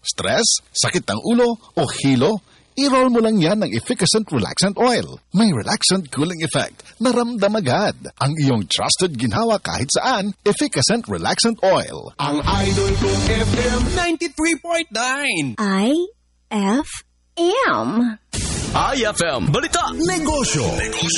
stress, sakit ng ulo o hilo? I-roll mo lang yan ng Efficacent Relaxant Oil. May relaxant cooling effect. Naramdam agad. Ang iyong trusted ginhawa kahit saan, Efficacent Relaxant Oil. Ang Idol kong FM 93.9 IFM. IFM Balita Negosyo.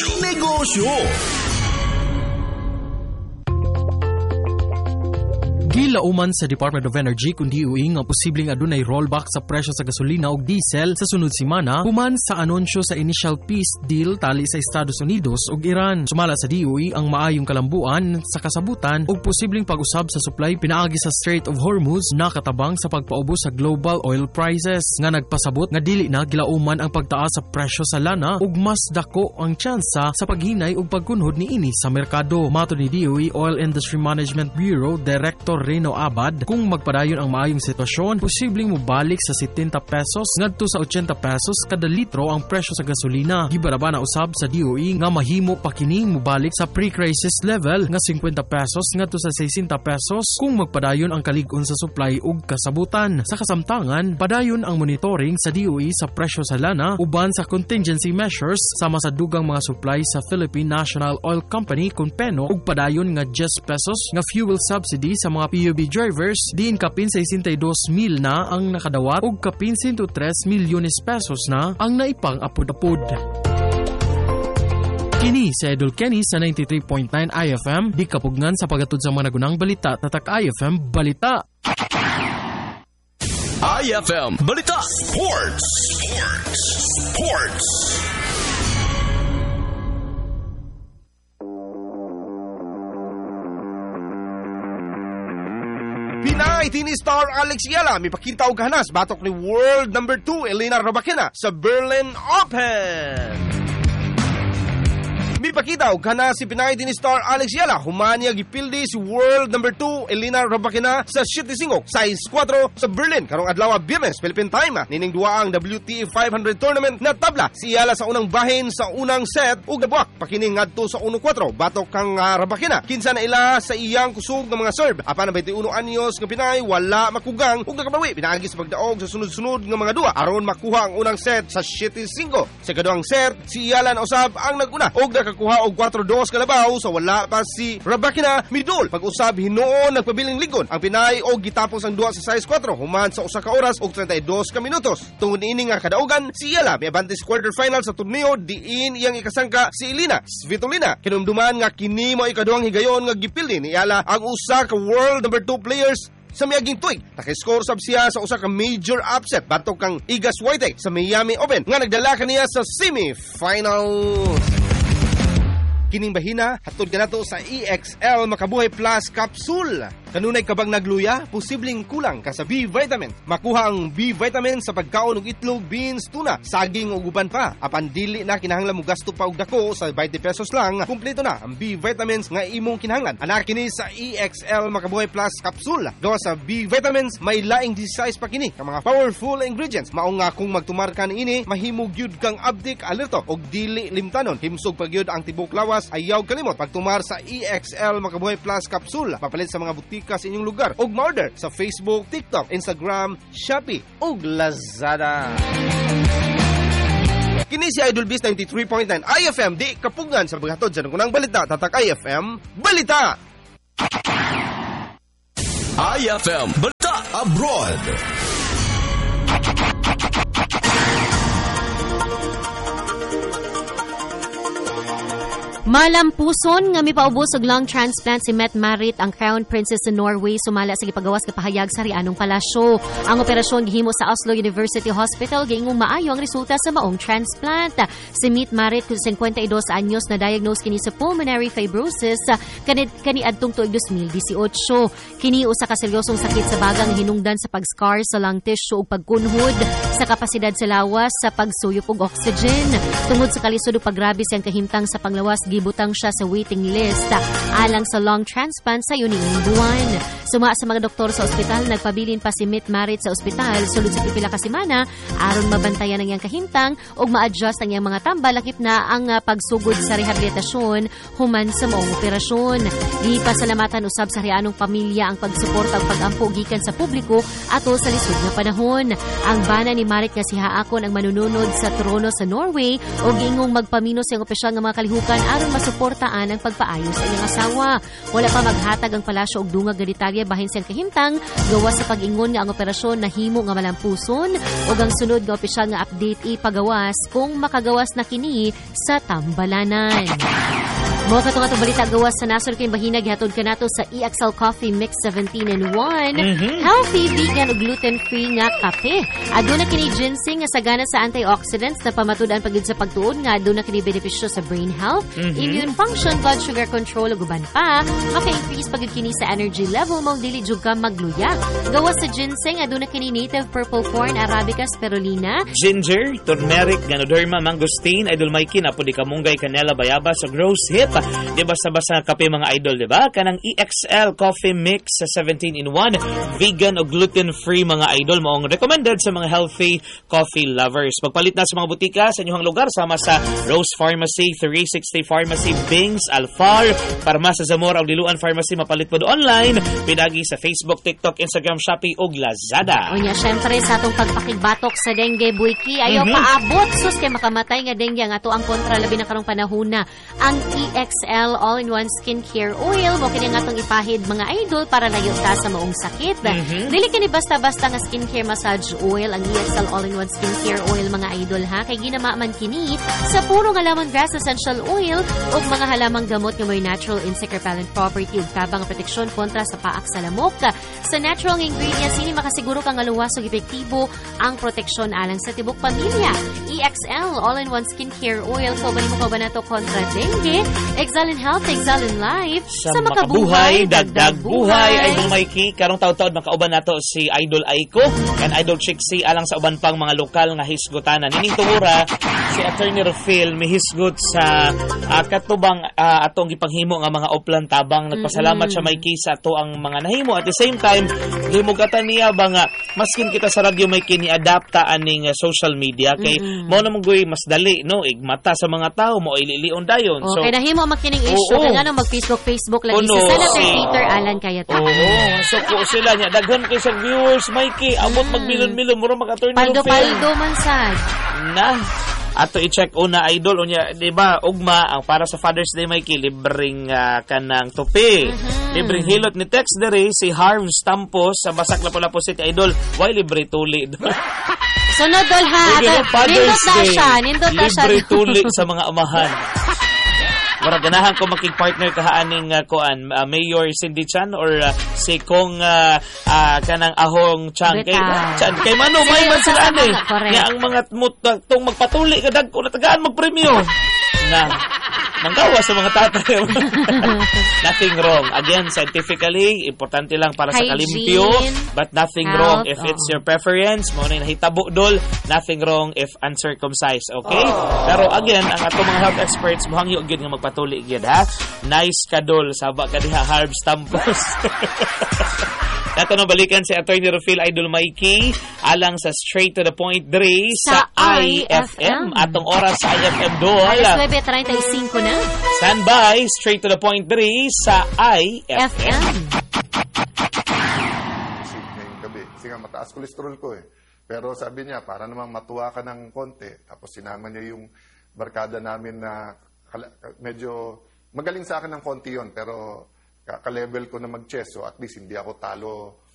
Gilauman sa Department of Energy kundi uing ang posibleng adunay rollback sa presyo sa gasolina ug diesel sa sunod semana human sa anunsyo sa initial peace deal tali sa Estados Unidos ug Iran. Sumala sa DOE ang maayong kalambuan sa kasabutan ug posibleng pag-usab sa supply pinaagi sa Strait of Hormuz nakatabang sa pagpaubos sa global oil prices nga nagpasabot nga dili na gilauman ang pagtaas sa presyo sa lana ug mas dako ang tsansa sa paghinay ug pagkunhod niini sa merkado. Matud ni DOE Oil Industry Management Bureau Director Reno Abad, kung magpadayon ang maayong sitwasyon, posibleng mubalik sa 70 pesos ngadto sa 80 pesos kada litro ang presyo sa gasolina. Gibaraba na usab sa DOE nga mahimo pa kining mubalik sa pre-crisis level nga 50 pesos ngadto sa 60 pesos kung magpadayon ang kalig-on sa supply ug kasabutan. Sa kasamtangan, padayon ang monitoring sa DOE sa presyo sa lana uban sa contingency measures sama sa dugang mga supply sa Philippine National Oil Company (CONPENO) ug padayon nga 10 pesos nga fuel subsidy sa mga PUB drivers, diin kapin sa 62,000 na ang nakadawat ug kapin 103 milyones pesos na ang naipang apod-apod. Kini si Idol Kenny sa 93.9 IFM, di kapugngan sa pagatod sa mga nagunang balita tatak IFM Balita. IFM Balita Sports. Pinay tennis star Alex Yala mipakita og ganas batok ni world number 2 Elena Rybakina sa Berlin Open. Mipakita og ganas si Pinay tennis star Alex Yala human niya gipildi si world number 2 Elena Rybakina sa 7-5 size 4 sa Berlin karong adlaw Biyernes Philippine time. Nining duwa ang WTA 500 tournament na tabla si Yala sa unang bahin sa unang set ug nabuak pakining ngadto sa 1-4 batok kang Rybakina kinsa na ila sa iyang kusog nga mga serve apan ang 21 anyos nga Pinay wala makugang ug nakabawi pinaagi sa pagdaog sa sunod-sunod nga mga duwa aron makuha ang unang set sa 7-5. Sa kaduhang set si Yala na usab ang naguna ug nakakuha og 4-2 kalabaw sa wala pa si Rybakina midol pag-usab hinuon nagpabiling ligon ang Pinay og gitapos ang duwa sa size 4 human sa usa ka oras ug 32 ka minutos. Tungod ini nga kadaugan si Yala miabante sa quarterfinal sa torneo diin iyang ikasangka si Elina Svitolina. Kinumduman nga kini mo ikaduhang higayon nga gipildi ni Yala ang usa ka world number 2 players sa miaging tuig. Naka-score sab siya sa usa ka major upset batok kang Iga Swiatek sa Miami Open nga nagdala kaniya sa semi-finals. Kining bahina hatod kanato sa EXL Makabuhay Plus Capsule. Kanunay kabang nagluya, posibleng kulang ka sa B-vitamin. Makuha ang B-vitamin sa pagkaon og itlog, beans, tuna, saging ug uban pa. Apan dili na kinahanglan mo gasto pa og dako sa 20 pesos lang. Kumpleto na ang B-vitamins nga imong kinahanglan. Ana kini sa EXL Makabuhay Plus Capsule. Gawa sa B-vitamins, may laing 16 pa kini ka mga powerful ingredients. Mao nga kung magtumar ka niini, mahimo gyud kang abdik alerto og dili limtanon. Himsog pa gyud ang tibok lawas, ayaw kalimot pagtumar sa EXL Makabuhay Plus Capsule. Papalit sa mga butika sa inyong lugar ug ma-order sa Facebook, TikTok, Instagram, Shopee ug Lazada. Kini si Idol Biz 93.9 IFM di kapugan sa paghatod sa nagunang balita tatak IFM Balita. IFM Balita Abroad. Malampuson nga mipaubos og lung transplant si Mette-Marit ang Crown Princess sa Norway sumala sa gipagawas nga pahayag sa Rianong Palasyo. Ang operasyon gihimo sa Oslo University Hospital gingong maayo ang resulta sa maong transplant. Si Mette-Marit 52 anyos na diagnose kini sa pulmonary fibrosis kani adtong tuig 2018. Kini usa ka seryosong sakit sa bagang hinungdan sa pag-scar sa lung tissue ug pagkunhod sa kapasidad sa lawas sa pagsuyop og oxygen. Tungod sa kalisod ug paggrabe siyang kahimtang sa panglawas gibutang siya sa waiting list alang sa lung transplant sa yuniing buwan. Suma sa mga doktor sa ospital, nagpabilin pa si Met Marit sa ospital sulod sa pipila ka semana aron mabantayan ang iyang kahimtang ug ma-adjust ang iyang mga tambal lakip na ang pagsugod sa rehabilitasyon human sa maong operasyon. Gipasalamatan usab sa rianong pamilya ang pagsuporta ug pag-ampo gikan sa publiko ato sa lisod nga panahon. Ang bana ni Marit nga si Haakon ang manununod sa trono sa Norway ug giingong magpamino sa iyang opisyal nga mga kalihukan aron masuportaan ang pagpaayo sa iyang asawa. Wala pa maghatag ang palasyo og dungag nga detalye bahin siyang kahimtang gawas sa pag-ingon nga ang operasyon nahimo nga malampuson ug ang sunod nga opisyal nga update ipagawas kung makagawas na kini sa tambalanan. Mo katong atong balita gawas sa nasod kay bahina gihatod kanato sa EXL Coffee Mix 17-in-1. Healthy, vegan ug gluten-free nga kape. Aduna kini ginseng nga sagana sa antioxidants na pamatud-an pagid sa pagtuon nga aduna kini benepisyo sa brain health, immune function, blood sugar control ug uban pa. Maka-increase pagid kini sa energy level mo dili jud ka magluya. Gawas sa ginseng aduna kini native purple corn arabica spirulina, ginger, turmeric, ganoderma, mangosteen, idol Mikey na pudi kamunggay, canela, bayabas ug rose hip. Di basta-basta kape mga idol, di ba? Kanang EXL Coffee Mix sa 17-in-1, vegan o gluten-free mga idol, maong recommended sa mga healthy coffee lovers. Pagpalit na sa mga butika sa inyong lugar, sama sa Rose Pharmacy, 360 Pharmacy, Bings, Alfar, Farmasa Zamora o Diluan Pharmacy, mapalit po online, pinagi sa Facebook, TikTok, Instagram, Shopee o Lazada. O niya, syempre sa atong pagpakigbatok sa dengue, Buiki, ayaw paabot, sus kay makamatay nga dengue ang ato ang kontra labi na karong panahon na. Ang EXL All-in-One Skincare Oil mo kini nga atong ipahid mga idol para layo ta sa maong sakit. Dili kini basta-basta nga skincare massage oil ang EXL All-in-One Skincare Oil mga idol ha kay ginama man kini sa puro nga lemongrass essential oil ug mga halamang gamot nga may natural insect repellent property ug tabang proteksyon kontra sa paak sa lamok. Sa natural ingredients ini makasiguro ka nga luwas ug epektibo ang proteksyon alang sa tibok pamilya. EXL All-in-One Skincare Oil ko ba nato kontra dengue. Excellent health, excellent life. Sa makabuhay, dagdag buhay. Idol Mikey, karong taon-taon makauban nato si Idol Aiko and Idol Chixie alang sa uban pang mga lokal nga hisgotanan. Nining tuwura, si Attorney Rufil mihisgot sa katubang atong gipanghimo nga mga oplan tabang. Nagpasalamat siya Mikey sa ato ang mga nahimo. At the same time, gihimugatan niya ba nga maskin kita sa radyo Mikey ni adapta aning social media kay mo na monggoy mas dali no igmata sa mga tao mo ililion dayon. So kay nahimo makining issue kay ngano mag-Facebook lagi si Senator Peter Alan Cayetano. So ko sila niya daghan kay sa viewers Mikey abot magmilon-milon mura mag-attorney Paldo man sad. Na ato i-check una idol unya di ba ugma ang para sa Father's Day Mikey libreng kanang tupi. Libreng hilot ni text dere si Harv Stampos sa Basak Lapu-Lapu City idol why libre tuli. Sunod dol ha. Nindot na siya. Libre tuli sa mga amahan. Mara ganahan ko makig-partner kahaaning Mayor Cindy Chan or si Kong kanang Ahong Chang kay Mano may man sila ani nga ang mga tong magpatuli kadag ko natagaan magpremyo na manggawa sa mga tatay. Nothing wrong. Again, scientifically, importante lang para sa kalimpyo, but nothing wrong if it's your preference. Mo na nahitabo dol, nothing wrong if uncircumcised, okay? Pero again, ang atong mga health experts mohangyo gyud nga magpatuli gyud ha. Nice ka dol, saba ka diha Harv Stampos. Dato na balikan si Attorney Rufil Idol Mikey alang sa Straight to the Point Dre sa IFM. Atong oras sa IFM dol. Alas 9:35 na. Stand by, Straight to the Point Dre sa IFM. Ngayong gabi. Kasi nga mataas kolesterol ko eh. Pero sabi niya, para naman matuwa ka ng konti. Tapos sinama niya yung barkada namin na medyo magaling sa akin ng konti yon pero ka-level ko na mag-chess, so at least hindi ako talo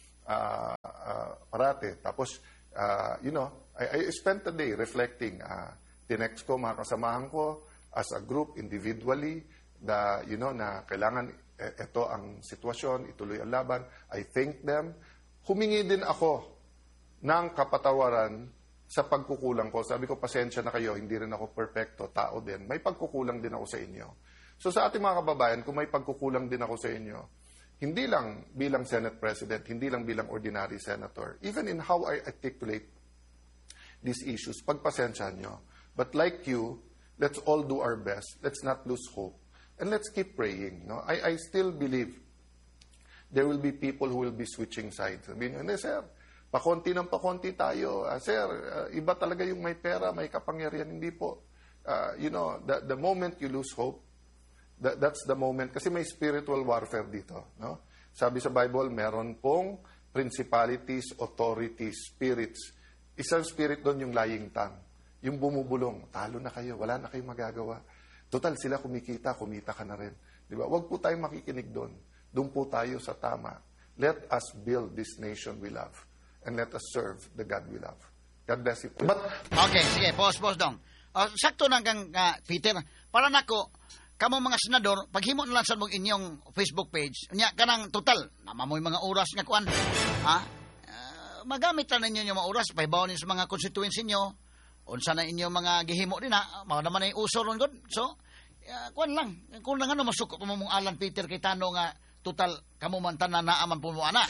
parate. Tapos, I spent the day reflecting. Tinext ko mga kasamahan ko as a group, individually, na kailangan ito ang sitwasyon, ituloy ang laban. I thank them. Humingi din ako ng kapatawaran sa pagkukulang ko. Sabi ko, pasensya na kayo, hindi rin ako perfecto, tao din. May pagkukulang din ako sa inyo. So sa ating mga kababayan, kung may pagkukulang din ako sa inyo, hindi lang bilang Senate President, hindi lang bilang ordinary senator, even in how I articulate these issues, pagpasensyahan nyo. But like you, let's all do our best. Let's not lose hope. And let's keep praying. No? I still believe there will be people who will be switching sides. Sabihin, hindi sir, pakonti ng pakonti tayo. Sir, iba talaga yung may pera, may kapangyarihan. Hindi po. The moment you lose hope, that's the moment. Kasi may spiritual warfare dito. No? Sabi sa Bible, meron pong principalities, authorities, spirits. Isang spirit doon yung lying tongue. Yung bumubulong, talo na kayo, wala na kayong magagawa. Total, sila kumita ka na rin. Di ba? Huwag po tayong makikinig doon. Doon po tayo sa tama. Let us build this nation we love. And let us serve the God we love. God bless you. Okay, sige, pause dong. Sakto na kang Peter. Para nako, kamo mga senador, paghimo na lang sa mong inyong Facebook page, nya kanang total, namamoy mga oras nga kuan. Magamit na ninyo yung mga oras, pahibaw sa mga constituency nyo, unsa na inyo mga gihimo din mao naman ay uso ron gud. So kuan lang kung lang ano masuko pa mong Alan Peter kay Tano nga total kamo man tanan na aman po mo ana.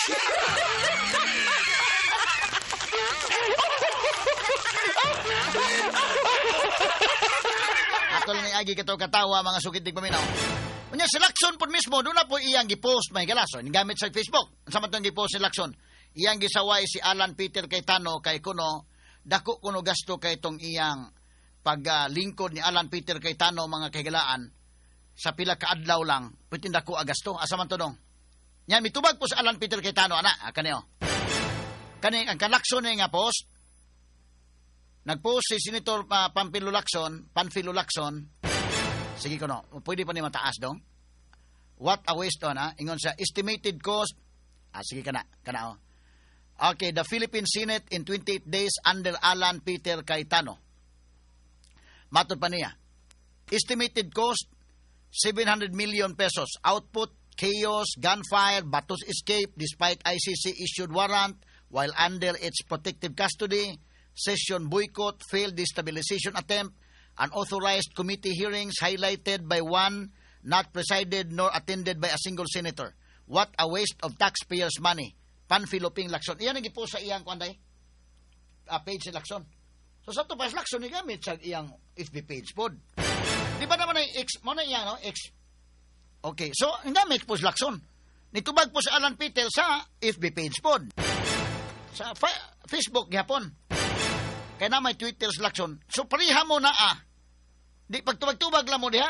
Atol ni agi kato katawa mga sukitig paminaw. Unya si Lacson pud mismo do na po iyang gi-post may galason gamit sa Facebook. Unsa man tong gi-post si Lacson? Iyang gisaway si Alan Peter kay Tano kay kuno dako kuno gasto kay itong iyang paglingkod ni Alan Peter Cayetano mga kaigalaan sa pila ka adlaw lang pwede dako agasto asa man to dong. Yan mitubag po sa Alan Peter Cayetano ana kaneo. Kani ang kalakson nga post. Nagpost si Senator Panfilo Lacson. Sige kuno, pwede pa ni mataas dong. What a waste na ingon sa estimated cost. Sige kana Okay, the Philippine Senate in 28 days under Alan Peter Cayetano. Matod pa niya. Estimated cost, 700 million pesos. Output, chaos, gunfire, battles escape despite ICC issued warrant while under its protective custody, session boycott, failed destabilization attempt, unauthorized committee hearings highlighted by one not presided nor attended by a single senator. What a waste of taxpayers' money. Panfilo Lacson. Iyan ang ipo sa iyang kwanday. Page si Lacson. So sa ito pa si Lacson, igamit sa iyang FB page pod. Di ba naman ay X, mo na iyang, no? X. Okay, so igamit po si Lacson. Nitubag po sa Alan Peter sa FB page pod. Sa Facebook gihapon. Kaya na may Twitter si Lacson. So pariha mo na Di pagtubag-tubag lang mo diha.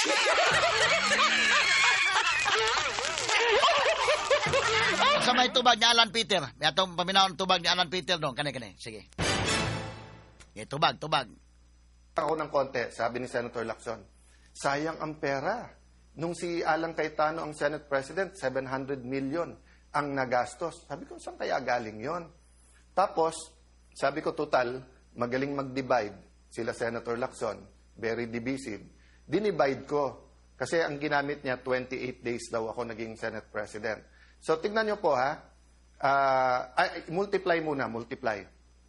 Sa may tubag ni Alan Peter. Atong paminawon tubag ni Alan Peter dong. Kani. Sige. Tubag. Ako ng konti, sabi ni Senator Lacson, sayang ang pera. Nung si Alan Cayetano ang Senate President, 700 million ang nagastos. Sabi ko, saan kaya galing yon? Tapos, sabi ko, total, magaling mag-divide. Sila Senator Lacson, very divisive. Dinivide ko. Kasi ang ginamit niya, 28 days daw ako naging Senate President. So, tignan nyo po multiply muna. Multiply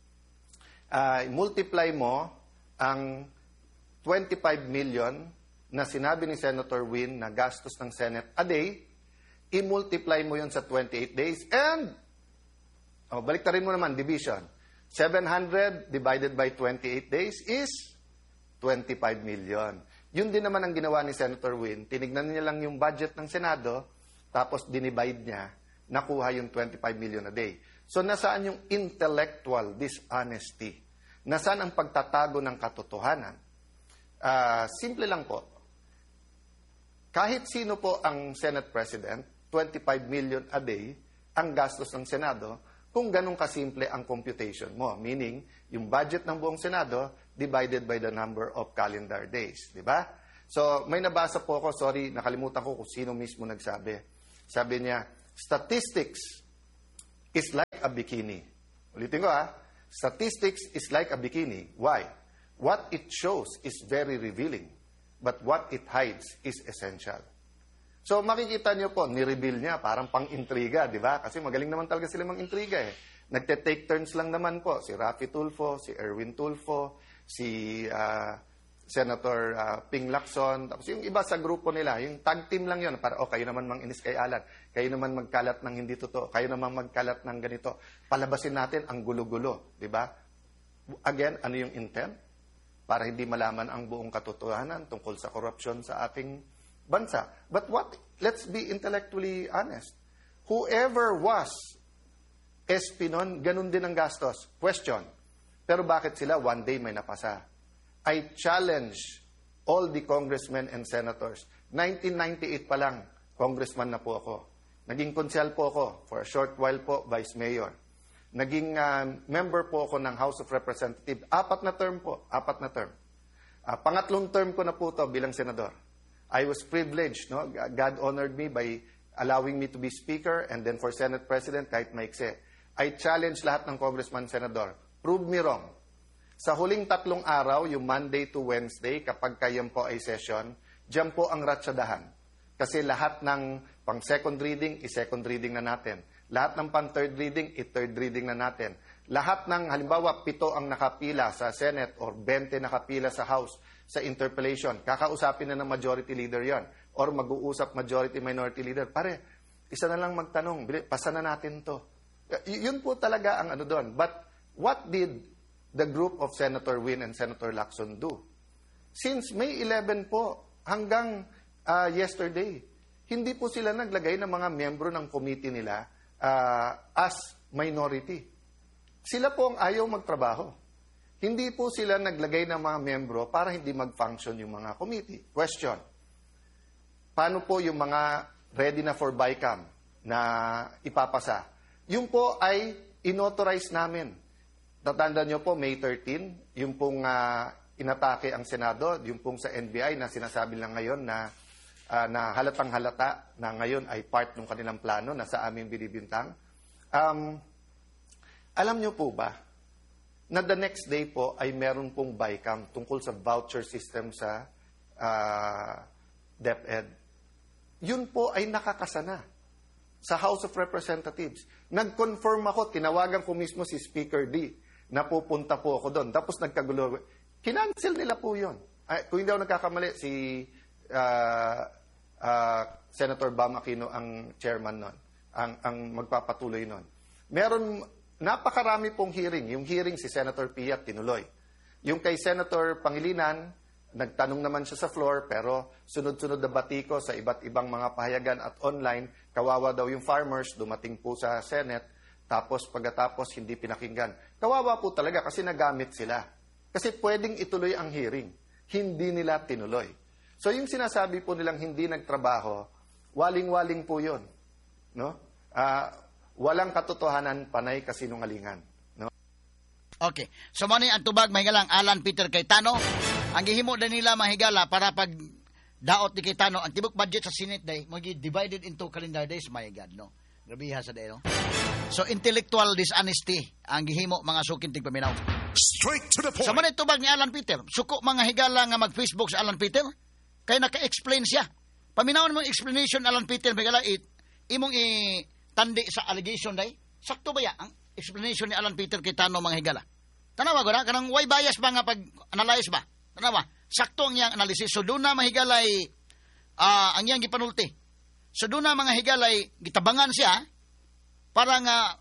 mo ang 25 million na sinabi ni Senator Win na gastos ng Senate a day, i-multiply mo yun sa 28 days, and, baliktarin mo naman, division. 700 divided by 28 days is 25 million. Yun din naman ang ginawa ni Senator Win. Tinignan niya lang yung budget ng Senado, tapos dinivide niya, nakuha yung 25 million a day. So, nasaan yung intellectual dishonesty? Nasaan ang pagtatago ng katotohanan? Simple lang po. Kahit sino po ang Senate President, 25 million a day ang gastos ng Senado kung ganun kasimple ang computation mo. Meaning, yung budget ng buong Senado divided by the number of calendar days. Di ba? So, may nabasa po ako, sorry, nakalimutan ko kung sino mismo nagsabi. Sabi niya, statistics is like a bikini. Ulitin ko statistics is like a bikini. Why? What it shows is very revealing, but what it hides is essential. So makikita niyo po, ni-reveal niya, parang pang-intriga, di ba? Kasi magaling naman talaga sila mang-intriga Nagte-take turns lang naman po. Si Raffy Tulfo, si Erwin Tulfo, si Senator Ping Lacson, tapos yung iba sa grupo nila, yung tag team lang yun, para kayo naman mang-inis kay Alan, kayo naman magkalat ng hindi totoo, kayo naman magkalat ng ganito. Palabasin natin ang gulo-gulo, di ba? Again, ano yung intent? Para hindi malaman ang buong katotohanan tungkol sa korupsyon sa ating bansa. But let's be intellectually honest. Whoever was SP nun, ganun din ang gastos. Question. Pero bakit sila one day may napasa? I challenge all the congressmen and senators. 1998 pa lang, congressman na po ako. Naging konsyal po ako for a short while po, vice mayor. Naging member po ako ng House of Representatives. 4 na term po, 4 na term. Pangatlong term ko na po to bilang senador. I was privileged, no? God honored me by allowing me to be speaker and then for Senate President kahit maikse. I challenge lahat ng congressman, senador. Prove me wrong. Sa huling 3 araw, yung Monday to Wednesday, kapag kayo po ay session, diyan po ang ratsadahan. Kasi lahat ng pang second reading, i-second reading na natin. Lahat ng pang third reading, i-third reading na natin. Lahat ng, halimbawa, 7 ang nakapila sa Senate or 20 nakapila sa House sa interpellation. Kakausapin na ng majority leader yon or mag-uusap majority-minority leader. Pare, isa na lang magtanong, pasa na natin to. Yun po talaga ang ano doon. But what did the group of Senator Win and Senator Lacson do? Since May 11 po hanggang yesterday, hindi po sila naglagay ng mga miyembro ng committee nila as minority. Sila po ang ayaw magtrabaho. Hindi po sila naglagay ng mga miyembro para hindi mag-function yung mga committee. Question. Paano po yung mga ready na for BICAM na ipapasa? Yung po ay inauthorize namin. Tatandaan nyo po, May 13, yung pong inatake ang Senado, yung pong sa NBI na sinasabi lang ngayon na halatang halata na ngayon ay part ng kanilang plano na sa aming binibintang. Alam nyo po ba na the next day po ay meron pong BICAM tungkol sa voucher system sa DepEd. Yun po ay nakakasana sa House of Representatives. Nag-confirm ako, tinawagan ko mismo si Speaker D na pupunta po ako doon. Tapos nagkagulo. Kinancel nila po yun. Kung hindi ako nagkakamali, si Senator Bam Aquino ang chairman nun, ang magpapatuloy nun. Meron, napakarami pong hearing. Yung hearing si Senator Pia tinuloy. Yung kay Senator Pangilinan, nagtanong naman siya sa floor, pero sunod-sunod na batiko sa iba't ibang mga pahayagan at online, kawawa daw yung farmers, dumating po sa Senate, tapos pagkatapos hindi pinakinggan. Kawawa po talaga kasi nagamit sila. Kasi pwedeng ituloy ang hearing. Hindi nila tinuloy. So yung sinasabi po nilang hindi nagtrabaho, waling-waling po yun. No? Walang katotohanan, panay kasinungalingan. No? Okay. So mani ang tubag mahigalang Alan Peter Cayetano. Ang gihimo na nila mahigala para pag daot ni Cayetano, ang tibok budget sa Senate day, divided into calendar days, my God, no? Grabiha sa day, no? So, intellectual dishonesty ang gihimo mga sukin tigpaminaw. Straight to the point. So, mani tubag ni Alan Peter. Suko mga higala nga mag-Facebook sa Alan Peter, kaya naka-explain siya. Paminawon mong explanation, Alan Peter, mahigala, imong tandi sa allegation day. Sakto ba ya ang explanation ni Alan Peter Cayetano mga higala? Tanawa ko na, kanang why bias ba nga pag-analyze ba? Tanawa, sakto ang iyang analysis. So, doon na mahigalay ang iyang gipanulti. So, doon na mga higalay, gitabangan siya para nga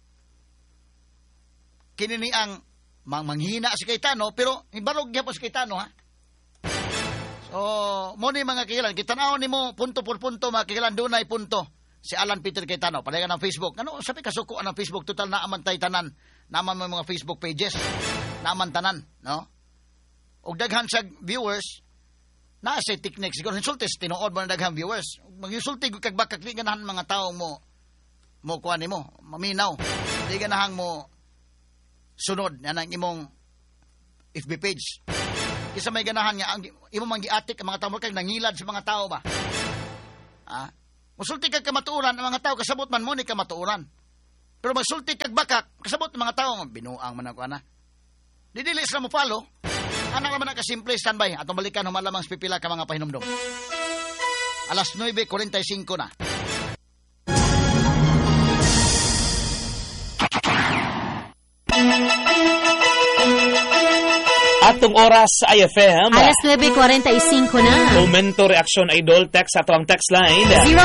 kinini ang manghina si Cayetano, pero ibarog niya po si Cayetano, ha? So, mo ni mga kikilan, kitanaw ni mo punto por punto, mga kikilan, doon ay punto si Alan Peter Cayetano. Palaya ng Facebook. Ano, sabi kasuko ng Facebook, total na amantay tanan, naman may mga Facebook pages, naman tanan, no? Og daghan sa viewers na sa technique siguro insultes tinuod mo na daghang viewers mag-insulti kag bakak di ganahan mga tawo mo kuan nimo maminaw di ganahang mo sunod anang imong FB page kisa may ganahan nga ang imo man giatik ang mga tawo kag nangilad sa mga tawo ba musulti kag kamatuoran ang mga tawo kasabot man mo ni kamatuoran pero magsulti kag bakak kasabot ang mga tawo binuang man ako ana didili sa mo follow. Anak naman nakasimple, standby. Atong balikan humalamang pipila ka mga pahinumdom. Alas 9:45 na. At Atong oras sa IFM. Alas 9:45 na. Momento reaksyon idol, text sa atong text line.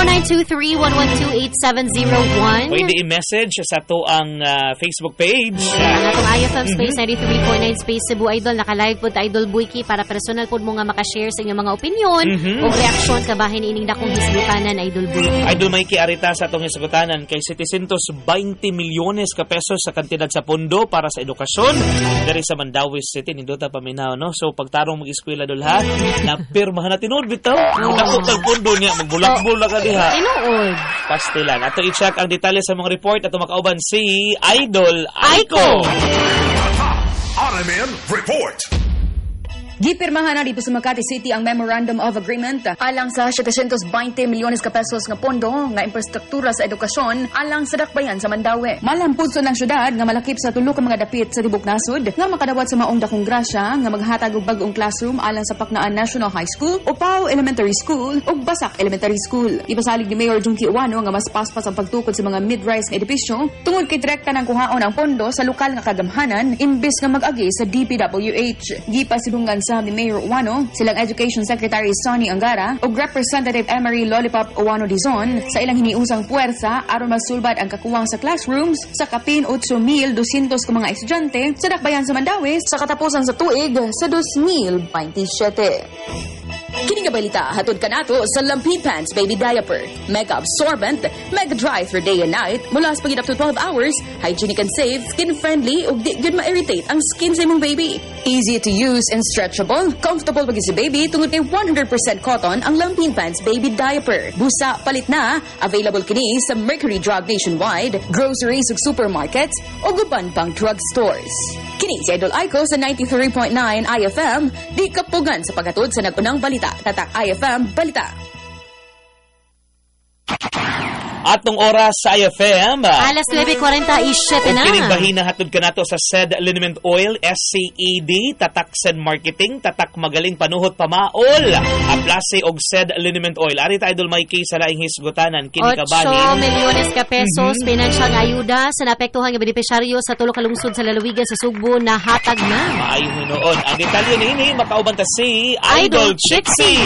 0923-112-8701. Pwede i-message sa to ang Facebook page. Ang atong IFM Space 93.9 Space Cebu Idol. Naka-live po ta Idol Buiki para personal po mo nga makashare sa inyong mga opinion o reaksyon kabahin ining dakong hisgutanan Idol Buiki. Idol may kiarita sa atong hisgutanan kay 720 milyones ka pesos sa kantidad sa pondo para sa edukasyon diri sa Mandawi City nindo ta paminaw no. So pagtarong mag-eskwela dul ha, na pirmahan na tinud bitaw. Dako kag pondo niya magbulak-bulak ka diha. Tinuod. Pastilan. Ato i-check ang detalye sa mga report ato makauban si Idol Aiko. RMN Report. Gipirmahan na dito sa Makati City ang Memorandum of Agreement alang sa 720 milyones ka pesos nga pondo nga infrastruktura sa edukasyon alang sa dakbayan sa Mandawi. Malampud sa ng syudad nga malakip sa tulo ka mga dapit sa tibok nasod nga makadawat sa maong dakong grasya nga maghatag og bag-ong classroom alang sa Paknaan National High School, Upao Elementary School ug Basak Elementary School. Ipasalig ni Mayor Junkie Uwano nga mas paspas ang pagtukod sa mga mid-rise nga edipisyo tungod kay direkta ng kuhaon ang pondo sa lokal nga kagamhanan imbes nga mag-agi sa DPWH. Gipasidungan sa ni Mayor Uwano, silang Education Secretary Sonny Angara ug Representative Emery Lollipop Uwano Dizon sa ilang hiniusang puwersa aron masulbad ang kakuwang sa classrooms sa kapin 8,200 ka mga estudyante sa dakbayan sa Mandawi sa katapusan sa tuig sa 2027. Kini nga balita hatod kanato sa Lampin Pants Baby Diaper. Mega absorbent, mega dry for day and night, mula sa pagid up to 12 hours, hygienic and safe, skin-friendly, ug di gyud ma-irritate ang skin sa imong baby. Easy to use and stretchable, comfortable pagid si baby tungod kay 100% cotton ang Lampin Pants Baby Diaper. Busa palit na, available kini sa Mercury Drug nationwide, groceries ug supermarkets, ug uban pang drugstores. Kini si Idol Aiko sa 93.9 IFM, di kapugan sa paghatod sa nagunang balita. Tatak IFM Balita. Atong oras sa IFM. Alas 9:47 na. Kining bahina hatod kanato sa SED Liniment Oil, SCED, tatak SED Marketing, tatak magaling panuhot pamaol. Aplase og SED Liniment Oil. Ari ta Idol Mikey sa laing hisgutanan kini kabahin. 8 milyones ka pesos pinansyal nga ayuda sa naapektuhan nga benepisyaryo sa tulo ka lungsod sa lalawigan sa Sugbo na hatag na. Maayo noon. Ang detalye niini makauban ta si Idol Chixie.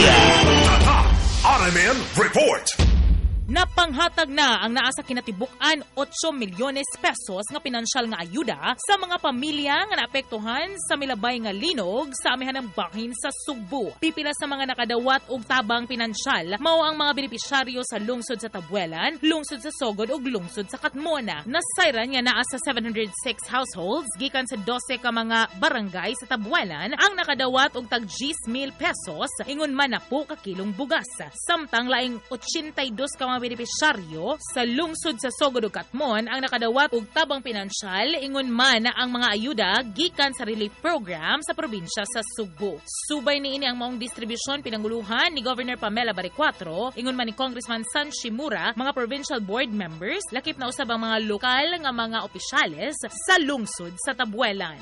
RMN Report. Napanghatag na ang naa sa kinatibuk-an 8 milyones pesos nga pinansyal nga ayuda sa mga pamilya nga naapektuhan sa milabay nga linog sa amihanang bahin sa Sugbo. Pipila sa mga nakadawat og tabang pinansyal mao ang mga benepisyaryo sa lungsod sa Tabuelan, lungsod sa Sogod ug lungsod sa Katmona. Nasayran nga naa sa 706 households gikan sa 12 ka mga barangay sa Tabuelan ang nakadawat og tag 10,000 pesos ingon man na po ka kilong bugas. Samtang laing 82 ka mga benepisyaryo sa lungsod sa Sogod ug Katmon ang nakadawat og tabang pinansyal ingon man na ang mga ayuda gikan sa relief program sa probinsya sa Sugbo. Subay niini ang maong distribusyon pinanguluhan ni Governor Pamela Baricuatro ingon man ni Congressman San Shimura, mga provincial board members, lakip na usab ang mga lokal nga mga opisyales sa lungsod sa Tabuelan.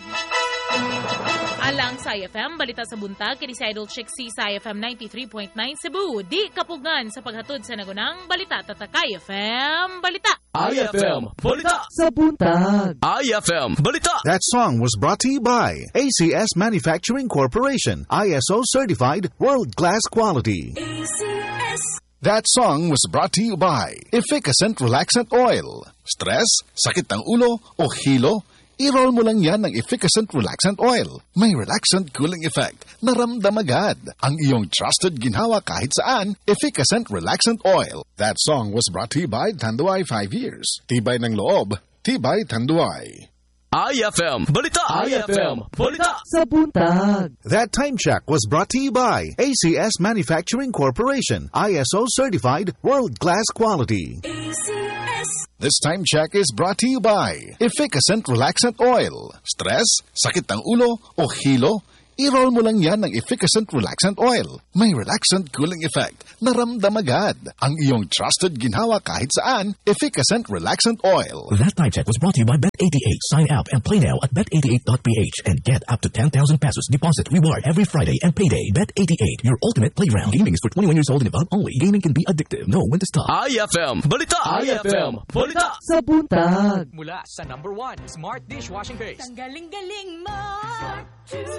Alang sa IFM, balita sa buntag, kini si Idol Chixie sa IFM 93.9 Cebu. Di kapugan sa paghatod sa nagunang balita, tatak IFM Balita. IFM Balita Sa buntag. IFM Balita. That song was brought to you by ACS Manufacturing Corporation, ISO certified world-class quality. ACS. That song was brought to you by Efficacent Relaxant Oil. Stress, sakit ng ulo o hilo, i-roll mo lang yan ng Efficacent Relaxant Oil. May relaxant cooling effect. Naramdam agad. Ang iyong trusted ginhawa kahit saan, Efficacent Relaxant Oil. That song was brought to you by Tanduay 5 years. Tibay ng loob, tibay Tanduay. IFM Balita. IFM Balita. Sa buntag. That time check was brought to you by ACS Manufacturing Corporation, ISO certified world-class quality. ACS. This time check is brought to you by Efficacent Relaxant Oil. Stress, sakit ng ulo o hilo, i-roll mo lang yan ng Efficacent Relaxant Oil. May relaxant cooling effect. Naramdam agad. Ang iyong trusted ginhawa kahit saan, Efficacent Relaxant Oil. That time check was brought to you by Bet88. Sign up and play now at bet88.ph and get up to 10,000 pesos deposit reward every Friday and payday. Bet88, your ultimate playground. Gaming is for 21 years old and above only. Gaming can be addictive. Know when to stop. IFM Balita. IFM Balita. Sa buntag. Mula sa #1 Smart Dishwashing Base. Ang galing-galing mo. Smart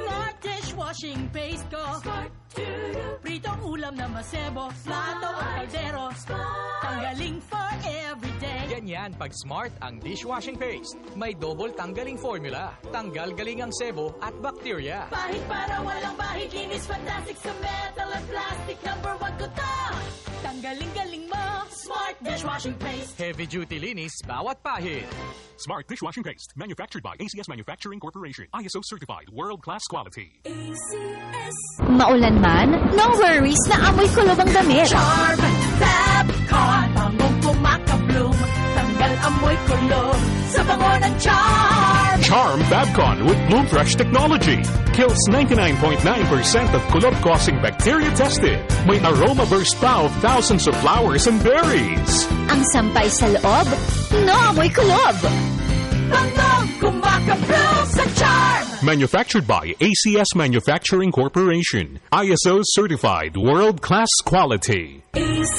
dishwashing paste ko. Pritong ulam na masebo, plato o kaldero. Tanggaling for everyday. Ganyan pag Smart ang dishwashing paste. May double tanggaling formula. Tanggal galing ang sebo at bacteria. Pahit para walang bahid, linis fantastic sa metal at plastic. Number 1 ko to. Tanggaling-galing mo, Smart dishwashing paste. Heavy duty linis bawat pahid. Smart dishwashing paste, manufactured by ACS Manufacturing Corporation. ISO certified, world-class quality. ACS. Maulan man, no worries na amoy kulob ang damit. Charm Fabcon, bangong pumakabloom. Tanggal amoy kulob sa bango ng Charm. Charm Fabcon with Bloom Fresh technology. Kills 99.9% of kulob-causing bacteria tested. May aroma burst pa of thousands of flowers and berries. Ang sampay sa loob, no amoy kulob. Bangong kumakabloom sa Charm. Manufactured by ACS Manufacturing Corporation. ISO certified, world-class quality.